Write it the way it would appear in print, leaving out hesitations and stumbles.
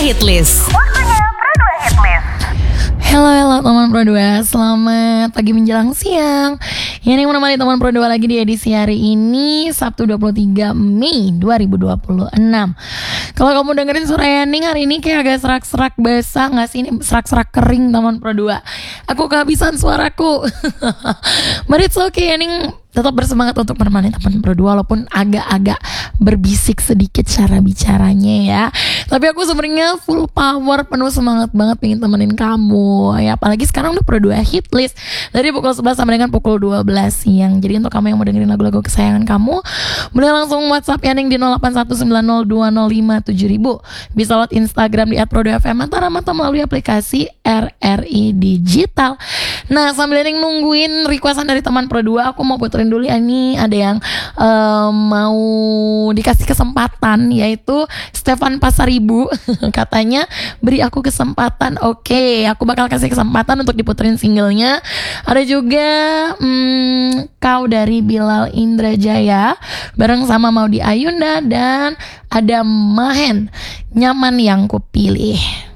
Hitlist. Halo teman Pro 2, selamat pagi menjelang siang. Yang menemani teman Pro 2 lagi di edisi hari ini, Sabtu 23 Mei 2026. Kalau kamu dengerin suara Yaning hari ini kayak agak serak-serak basah gak sih? Ini serak-serak kering teman Pro 2. Aku kehabisan suaraku. But it's okay, Yaning tetap bersemangat untuk menemani teman Pro 2 walaupun agak-agak berbisik sedikit cara bicaranya ya. Tapi aku sebenarnya full power, penuh semangat banget pengen temenin kamu ya. Apalagi sekarang udah Pro 2 Hitlist dari pukul 11 sampai dengan pukul 12 siang. Jadi untuk kamu yang mau dengerin lagu-lagu kesayangan kamu, boleh langsung WhatsApp Yaning di 081902057000. Bisa lewat Instagram di @pro2fm atau melalui aplikasi RRI Digital. Nah, sambil Yaning nungguin requestan dari teman Pro 2, aku mau puterin dulu ya. Ini ada yang mau dikasih kesempatan, yaitu Stefan Pasaribu. Katanya beri aku kesempatan. Oke, aku bakal kasih kesempatan untuk diputerin singlenya. Ada juga Kau dari Bilal Indrajaya bareng sama Maudy Ayunda, dan ada Mahen, Nyaman Yang Kupilih.